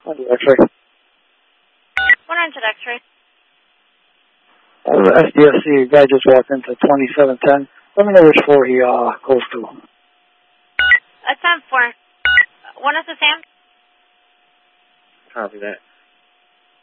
X-ray. 100 X-ray. SDSC, guy just walked into 2710. Let me know which floor he goes to. 10-4. One is the Sam? Copy that.